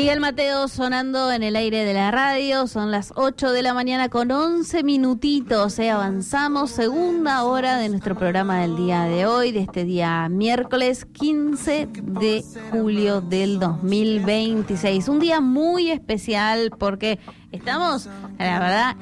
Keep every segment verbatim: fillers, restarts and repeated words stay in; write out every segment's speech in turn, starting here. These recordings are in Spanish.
Miguel Mateo sonando en el aire de la radio, son las ocho de la mañana con once minutitos, eh, avanzamos, segunda hora de nuestro programa del día de hoy, de este día miércoles quince de julio del dos mil veintiséis, un día muy especial porque estamos, la verdad,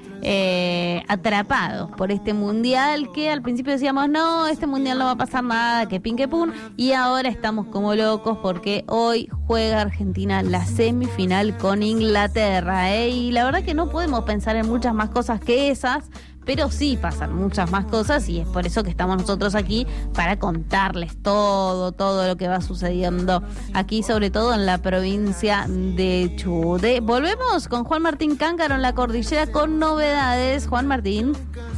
Eh, atrapados por este mundial que al principio decíamos no, este mundial no va a pasar nada, que pin que pun, y ahora estamos como locos porque hoy juega Argentina la semifinal con Inglaterra, ¿eh? Y la verdad que no podemos pensar en muchas más cosas que esas, pero sí pasan muchas más cosas y es por eso que estamos nosotros aquí para contarles todo, todo lo que va sucediendo aquí, sobre todo en la provincia de Chubut. Volvemos con Juan Martín Cángaro en la cordillera con novedades. Juan Martín.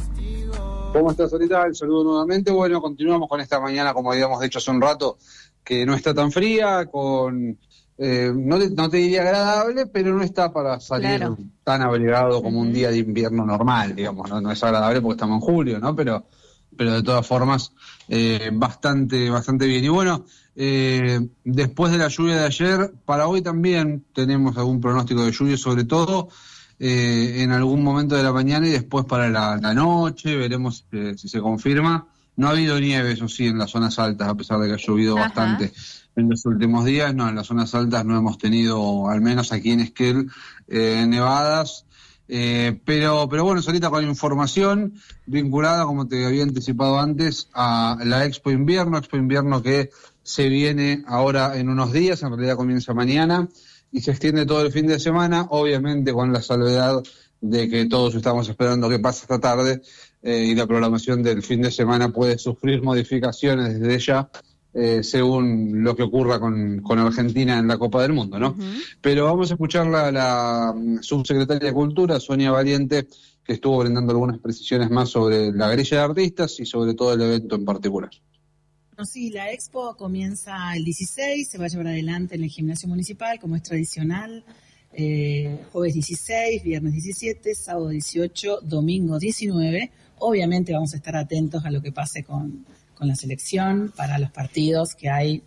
¿Cómo estás, Solita? El saludo nuevamente. Bueno, continuamos con esta mañana, como habíamos dicho hace un rato, que no está tan fría, con... Eh, no, te, no te diría agradable, pero no está para salir claro. tan abrigado como uh-huh. un día de invierno normal, digamos, ¿no? No es agradable porque estamos en julio, ¿no? Pero, pero de todas formas, eh, bastante, bastante bien. Y bueno, eh, después de la lluvia de ayer, para hoy también tenemos algún pronóstico de lluvia, sobre todo eh, en algún momento de la mañana y después para la, la noche, veremos eh, si se confirma. No ha habido nieve, eso sí, en las zonas altas, a pesar de que ha llovido Ajá. bastante en los últimos días. No, en las zonas altas no hemos tenido, al menos aquí en Esquel, eh, nevadas. Eh, pero, pero bueno, Solita, con información vinculada, como te había anticipado antes, a la Expo Invierno, Expo Invierno que se viene ahora en unos días, en realidad comienza mañana, y se extiende todo el fin de semana, obviamente con la salvedad de que todos estamos esperando que pase esta tarde, eh, y la programación del fin de semana puede sufrir modificaciones desde ya, eh, según lo que ocurra con, con Argentina en la Copa del Mundo, ¿no? Uh-huh. Pero vamos a escuchar la, la subsecretaria de Cultura, Sonia Valiente, que estuvo brindando algunas precisiones más sobre la grilla de artistas y sobre todo el evento en particular. Sí, la Expo comienza el dieciséis, se va a llevar adelante en el Gimnasio Municipal, como es tradicional, eh, jueves dieciséis, viernes diecisiete, sábado dieciocho, domingo diecinueve. Obviamente vamos a estar atentos a lo que pase con, con la selección para los partidos que hay,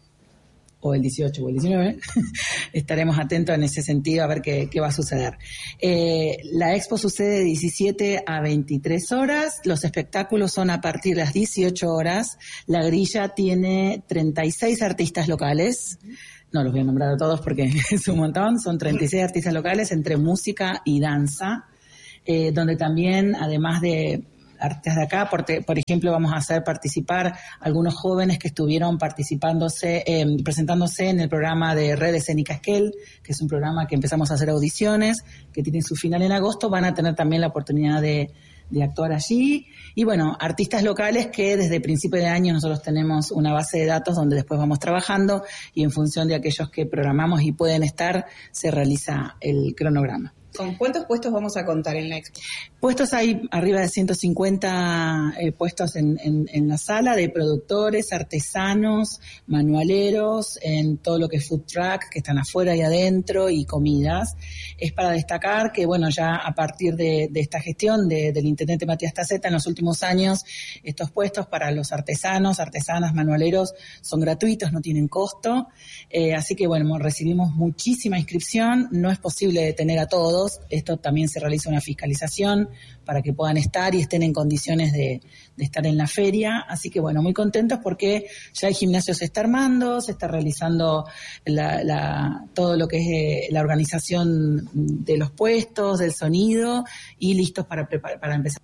o el dieciocho o el diecinueve. Estaremos atentos en ese sentido a ver qué, qué va a suceder. Eh, la Expo sucede de diecisiete a veintitrés horas, los espectáculos son a partir de las dieciocho horas, la grilla tiene treinta y seis artistas locales. No los voy a nombrar a todos porque es un montón, son treinta y seis artistas locales entre música y danza, eh, donde también, además de artistas de acá, por, te, por ejemplo, vamos a hacer participar algunos jóvenes que estuvieron participándose, eh, presentándose en el programa de Red Escénica Esquel, que es un programa que empezamos a hacer audiciones, que tiene su final en agosto, van a tener también la oportunidad de, de actuar allí. Y bueno, artistas locales que desde principio de año nosotros tenemos una base de datos donde después vamos trabajando y en función de aquellos que programamos y pueden estar, se realiza el cronograma. ¿Con cuántos puestos vamos a contar en la Expo? Puestos hay arriba de ciento cincuenta eh, puestos en, en, en la sala de productores, artesanos, manualeros, en todo lo que es food truck, que están afuera y adentro, y comidas. Es para destacar que, bueno, ya a partir de, de esta gestión de, del intendente Matías Taceta, en los últimos años, estos puestos para los artesanos, artesanas, manualeros, son gratuitos, no tienen costo. Eh, así que, bueno, recibimos muchísima inscripción, no es posible detener a todos. Esto también se realiza una fiscalización para que puedan estar y estén en condiciones de, de estar en la feria. Así que, bueno, muy contentos porque ya el gimnasio se está armando, se está realizando la, la, todo lo que es eh, la organización de los puestos, del sonido, y listos para, prepar, para empezar.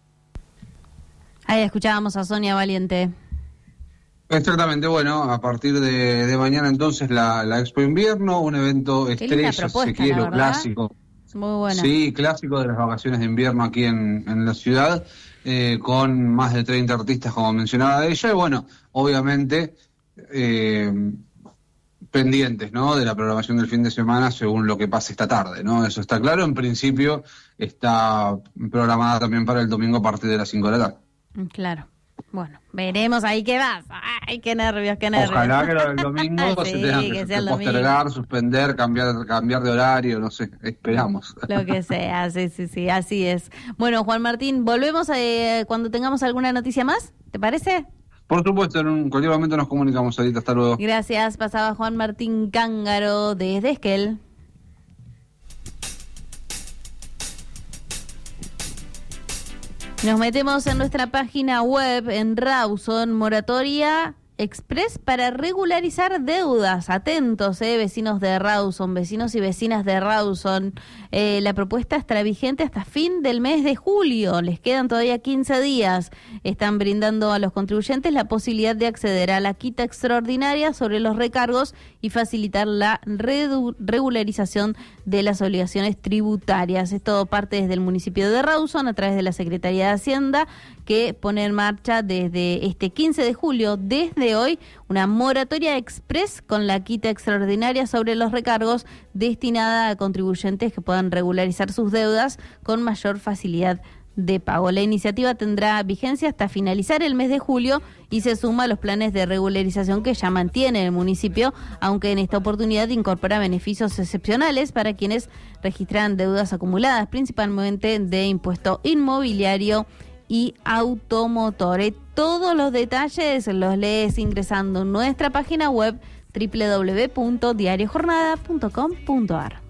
Ahí escuchábamos a Sonia Valiente. Exactamente, bueno, a partir de, de mañana entonces la, la Expo Invierno, un evento estrella, si se quiere, clásico. Muy buena. Sí, clásico de las vacaciones de invierno aquí en, en la ciudad, eh, con más de treinta artistas, como mencionaba ella, y bueno, obviamente eh, pendientes, ¿no?, de la programación del fin de semana según lo que pase esta tarde, ¿no? Eso está claro. En principio está programada también para el domingo a partir de las cinco de la tarde. Claro. Bueno, veremos ahí qué vas. Ay, qué nervios, qué nervios. Ojalá que lo del domingo sí, se tenga que, que, que postergar, domingo. suspender, cambiar, cambiar de horario, no sé, esperamos. Lo que sea, sí, sí, sí, así es. Bueno, Juan Martín, volvemos eh, cuando tengamos alguna noticia más, ¿te parece? Por supuesto, en un, cualquier momento nos comunicamos ahorita, hasta luego. Gracias, pasaba Juan Martín Cángaro desde Esquel. Nos metemos en nuestra página web, en Rawson, moratoria express para regularizar deudas. Atentos, eh, vecinos de Rawson, vecinos y vecinas de Rawson. Eh, la propuesta estará vigente hasta fin del mes de julio. Les quedan todavía quince días. Están brindando a los contribuyentes la posibilidad de acceder a la quita extraordinaria sobre los recargos y facilitar la redu- regularización de las obligaciones tributarias. Es todo parte desde el municipio de Rawson a través de la Secretaría de Hacienda, que pone en marcha desde este quince de julio, desde hoy, una moratoria express con la quita extraordinaria sobre los recargos destinada a contribuyentes que puedan regularizar sus deudas con mayor facilidad de pago. La iniciativa tendrá vigencia hasta finalizar el mes de julio y se suma a los planes de regularización que ya mantiene el municipio, aunque en esta oportunidad incorpora beneficios excepcionales para quienes registran deudas acumuladas, principalmente de impuesto inmobiliario y automotor. Todos los detalles los lees ingresando en nuestra página web doble u doble u doble u punto diario jornada punto com punto a r.